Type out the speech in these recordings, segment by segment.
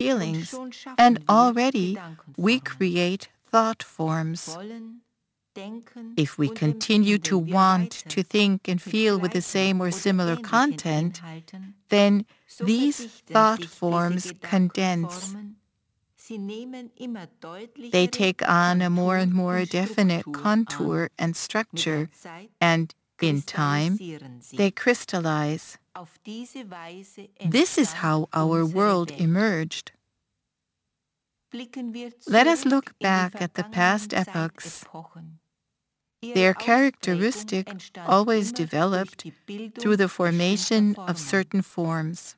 feelings, and already we create thought forms. If we continue to want, to think, and feel with the same or similar content, then these thought forms condense. They take on a more and more definite contour and structure, and in time, they crystallize. This is how our world emerged. Let us look back at the past epochs. Their characteristic always developed through the formation of certain forms.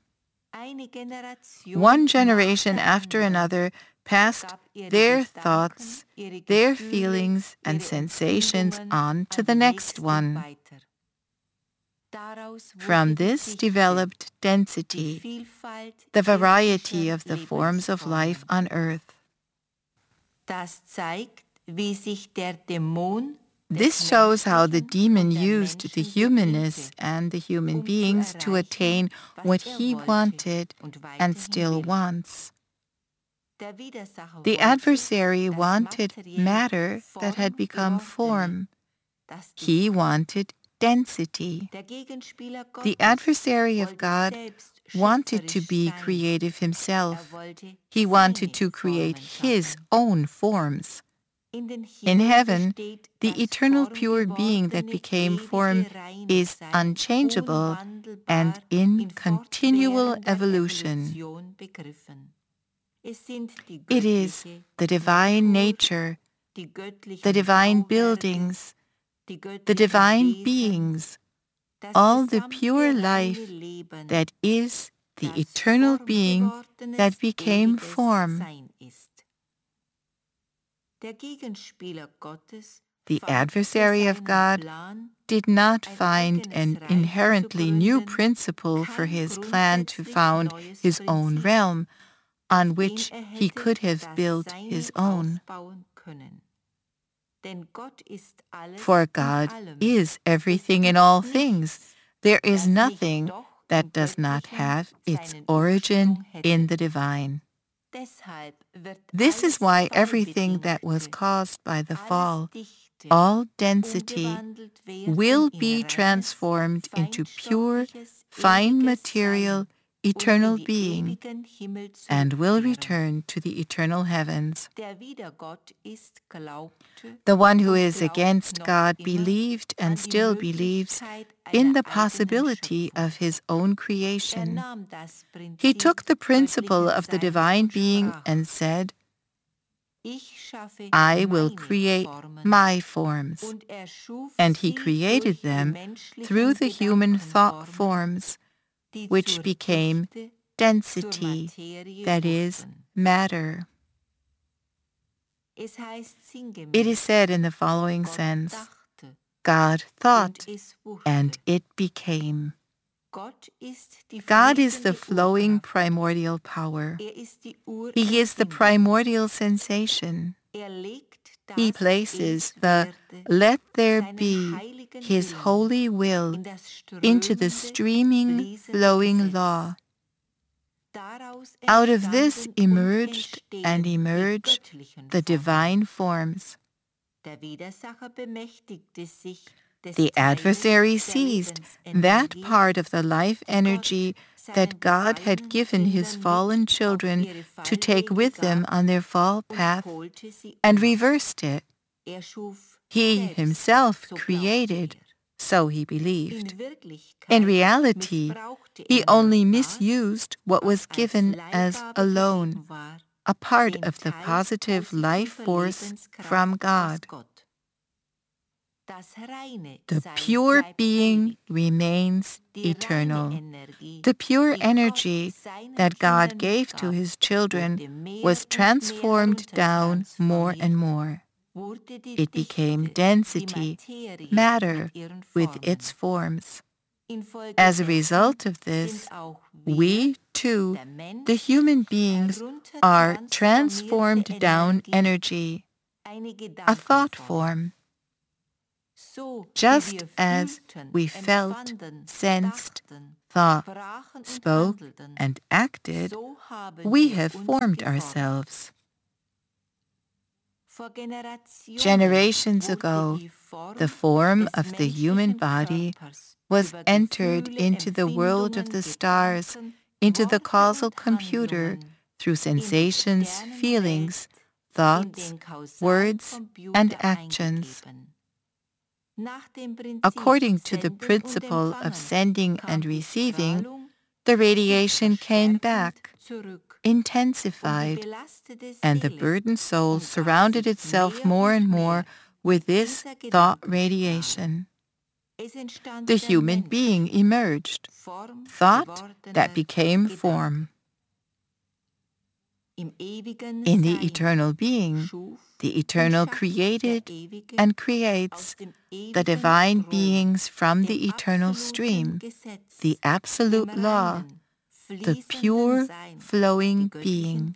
One generation after another passed their thoughts, their feelings and sensations on to the next one. From this developed density, the variety of the forms of life on earth. This shows how the demon used the humanness and the human beings to attain what he wanted and still wants. The adversary wanted matter that had become form. He wanted density. The adversary of God wanted to be creative himself. He wanted to create his own forms. In heaven, the eternal pure being that became form is unchangeable and in continual evolution. It is the divine nature, the divine buildings, the divine beings, all the pure life that is the eternal being that became form. The adversary of God did not find an inherently new principle for his plan to found his own realm, on which he could have built his own. For God is everything in all things. There is nothing that does not have its origin in the divine. This is why everything that was caused by the fall, all density, will be transformed into pure, fine material, eternal being, and will return to the eternal heavens. The one who is against God believed and still believes in the possibility of his own creation. He took the principle of the divine being and said, I will create my forms. And he created them through the human thought forms, which became density, that is, matter. It is said in the following sense, God thought, and it became. God is the flowing primordial power. He is the primordial sensation. He places the let there be his holy will into the streaming, flowing law. Out of this emerged and emerge the divine forms. The adversary seized that part of the life energy that God had given his fallen children to take with them on their fall path and reversed it. He himself created, so he believed. In reality, he only misused what was given as a loan, a part of the positive life force from God. The pure being remains eternal. The pure energy that God gave to his children was transformed down more and more. It became density, matter, with its forms. As a result of this, we, too, the human beings, are transformed down energy, a thought form. Just as we felt, sensed, thought, spoke, and acted, we have formed ourselves. Generations ago, the form of the human body was entered into the world of the stars, into the causal computer, through sensations, feelings, thoughts, words, and actions. According to the principle of sending and receiving, the radiation came back, intensified, and the burdened soul surrounded itself more and more with this thought radiation. The human being emerged, thought that became form. In the eternal being, the eternal created and creates the divine beings from the eternal stream, the absolute law, the pure flowing being.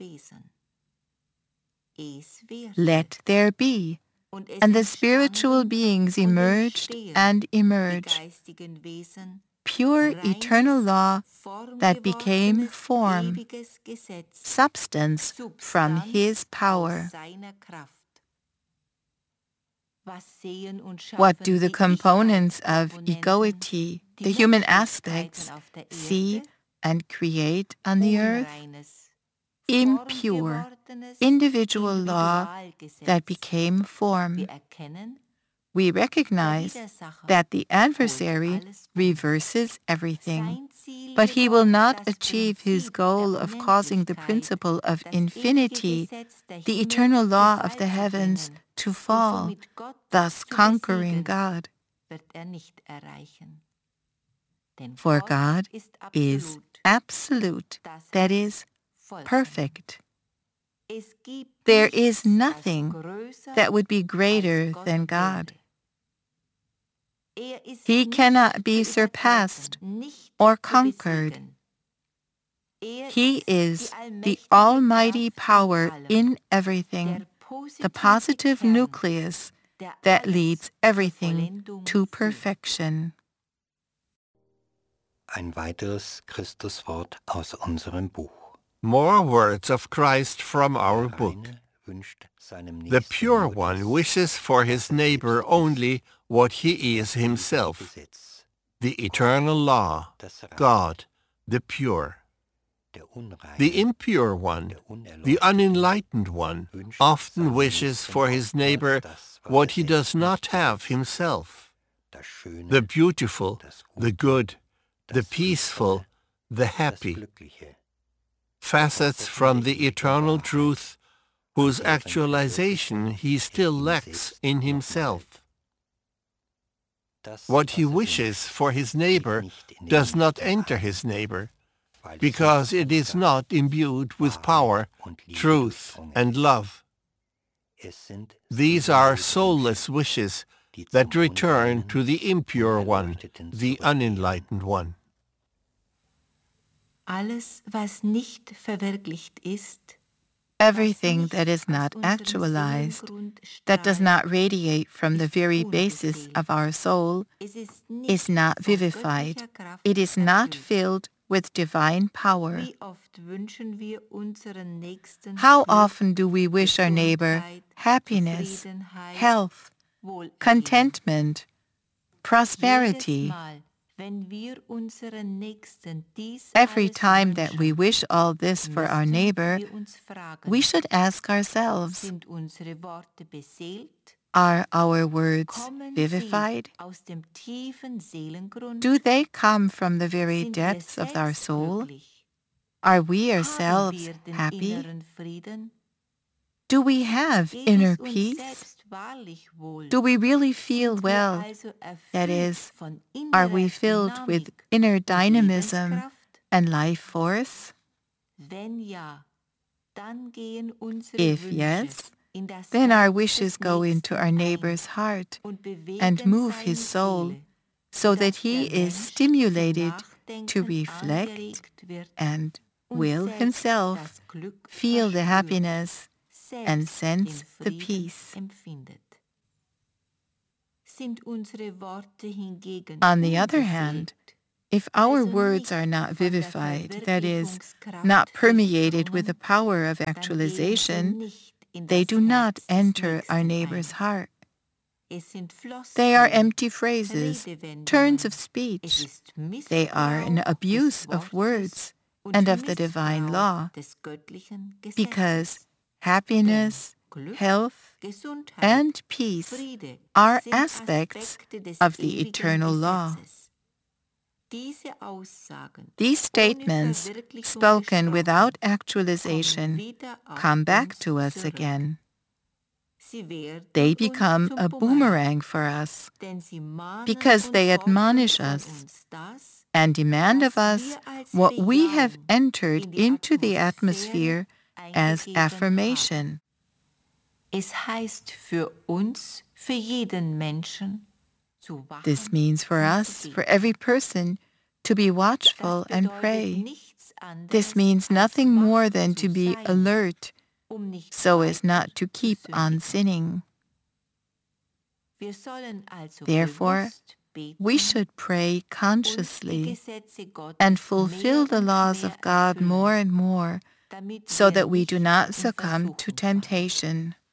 Let there be, and the spiritual beings emerged and emerge. Pure eternal law that became form, substance from his power. What do the components of egoity, the human aspects, see and create on the earth? Impure, individual law that became form. We recognize that the adversary reverses everything, but he will not achieve his goal of causing the principle of infinity, the eternal law of the heavens, to fall, thus conquering God. For God is absolute, that is, perfect. There is nothing that would be greater than God. He cannot be surpassed or conquered. He is the almighty power in everything, the positive nucleus that leads everything to perfection. Ein weiteres Christuswort aus unserem Buch. More words of Christ from our book. The Pure One wishes for his neighbor only what he is himself. The eternal law, God, the pure. The impure one, the unenlightened one, often wishes for his neighbor what he does not have himself. The beautiful, the good, the peaceful, the happy. Facets from the eternal truth whose actualization he still lacks in himself. What he wishes for his neighbor does not enter his neighbor, because it is not imbued with power, truth, and love. These are soulless wishes that return to the impure one, the unenlightened one. Alles, was nicht verwirklicht ist, everything that is not actualized, that does not radiate from the very basis of our soul, is not vivified. It is not filled with divine power. How often do we wish our neighbor happiness, health, contentment, prosperity? Every time that we wish all this for our neighbor, we should ask ourselves, are our words vivified? Do they come from the very depths of our soul? Are we ourselves happy? Do we have inner peace? Do we really feel well? That is, are we filled with inner dynamism and life force? If yes, then our wishes go into our neighbor's heart and move his soul so that he is stimulated to reflect and will himself feel the happiness and sense the peace. On the other hand, If our words are not vivified, that is, not permeated with the power of actualization, they do not enter our neighbor's heart. They are empty phrases, turns of speech. They are an abuse of words and of the divine law, because happiness, health, and peace are aspects of the eternal law. These statements, spoken without actualization, come back to us again. They become a boomerang for us because they admonish us and demand of us what we have entered into the atmosphere as affirmation. Es heißt für uns, für jeden Menschen, This means for us, for every person, to be watchful and pray. This means nothing more than to be alert, so as not to keep on sinning. Therefore, we should pray consciously and fulfill the laws of God more and more, so that we do not succumb to temptation.